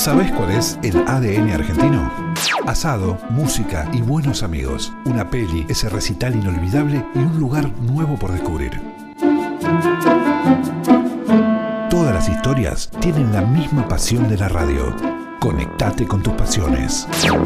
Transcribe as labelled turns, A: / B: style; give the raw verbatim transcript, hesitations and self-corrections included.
A: ¿Sabés cuál es el A D N argentino? Asado, música y buenos amigos. Una peli, ese recital inolvidable y un lugar nuevo por descubrir. Todas las historias tienen la misma pasión de la radio. Conectate con tus pasiones.